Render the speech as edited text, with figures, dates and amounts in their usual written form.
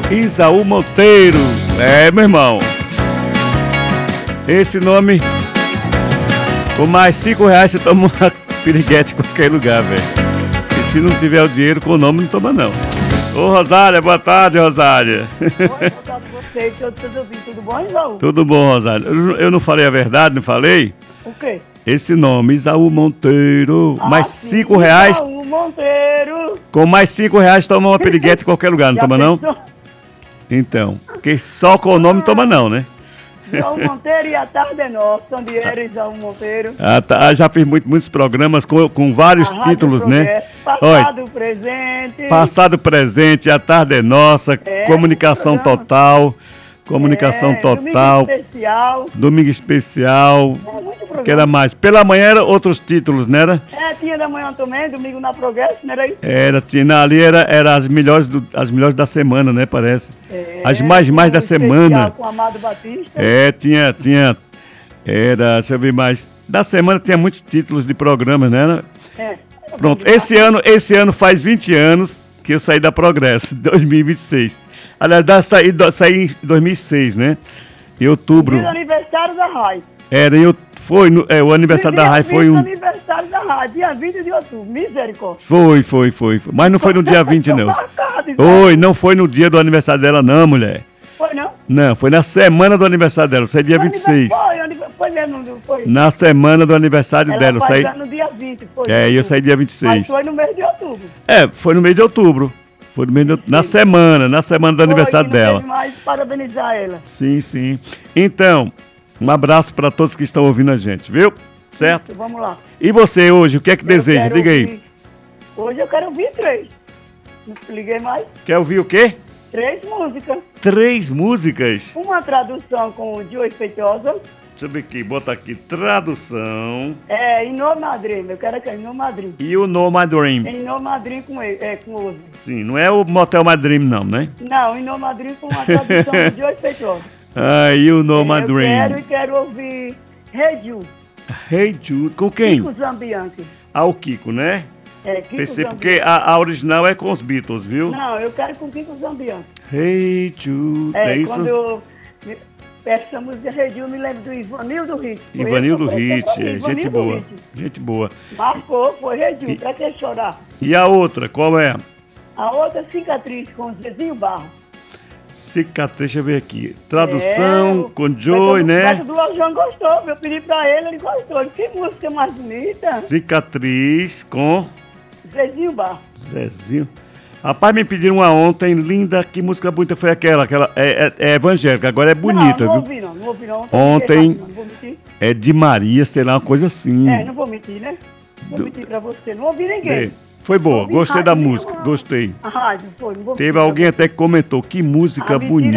Isaú Monteiro. É, meu irmão. Esse nome, com mais R$5 você toma uma piriguete em qualquer lugar, velho. E se não tiver o dinheiro com o nome, não toma não. Ô Rosália, boa tarde, Rosália. Oi, boa tarde a você, tudo bom, Isaú? Tudo bom, Rosália? Eu não falei a verdade, não falei? O quê? Esse nome, Isaú Monteiro, mais sim, R$5. Isaú Monteiro. Com mais R$5 toma uma piriguete em qualquer lugar, não toma não? Então, porque só com o nome toma não, né? Isaú Monteiro e a tarde é nossa, onde era Isaú Monteiro. Já fiz muitos programas com vários títulos, né? Passado, presente. Passado, presente, a tarde é nossa, comunicação total. Comunicação total. Domingo especial. Que era mais. Pela manhã eram outros títulos, não era? Tinha da manhã também, domingo na Progresso, não era isso? Tinha ali era as melhores da semana, né? Parece. As mais da semana. Com Amado Batista. Tinha. Deixa eu ver mais. Da semana tinha muitos títulos de programas, né? Pronto, esse ano faz 20 anos que eu saí da Progresso, 2026. Aliás, saí em 2006, né? Em outubro. Dia do aniversário da RAI. O aniversário da RAI foi O aniversário da RAI, dia 20 de outubro, misericórdia. Foi. Mas não foi no dia 20, não. Não foi no dia do aniversário dela, não, mulher. Foi, não? Não, foi na semana do aniversário dela, saí dia 26. Foi mesmo, foi. Na semana do aniversário Ela dela, eu saí. no dia 20, foi. Eu saí dia 26. Mas foi no mês de outubro. Foi no mês de outubro. Foi no mês de outubro. Na semana do aniversário dela. Mais parabenizar ela. Sim. Então, um abraço para todos que estão ouvindo a gente, viu? Certo? Vamos lá. E você hoje, o que é que deseja? Diga aí. Hoje eu quero ouvir 3. Não liguei mais. Quer ouvir o quê? 3 músicas. 3 músicas? Uma tradução com o Joey Feitosa. Deixa eu ver aqui, bota aqui, tradução. Em No Madrim, eu quero que é No Madrim. E o No My Dream? Em No Madrim com o Sim, não é o Motel My Dream não, né? Não, em No Madrim com a tradução do Joey Feitosa. E o No My Dream? Eu quero ouvir Hey Jude. Hey Jude, com quem? Kiko Zambianchi. O Kiko, né? Kiko Pensei, Zambianchi. porque a original é com os Beatles, viu? Não, eu quero com Kiko Zambianchi. Hey Jude, é isso? Quando eu peço essa música Hey Jude, eu me lembro do Ivanildo Hit. Ivanildo Hit, gente boa. Marcou, foi Hey Jude, pra que chorar? E a outra, qual é? A outra, Cicatriz, com o Zezinho Barro. Cicatriz, deixa eu ver aqui. Tradução com Joey, né? Mas o do João gostou, eu pedi pra ele gostou. Que música mais bonita. Cicatriz com... Zezinho Barro. Zezinho. Rapaz, me pediram uma ontem, linda, que música bonita foi aquela é evangélica, agora é bonita, não viu? Não ouvi não. Ontem não vou mentir. É de Maria, sei lá, uma coisa assim. Não vou mentir, né? Vou mentir pra você, não ouvi ninguém. Foi boa, gostei da música, gostei. A rádio, foi, não vou mentir. Teve alguém até que comentou, que música bonita.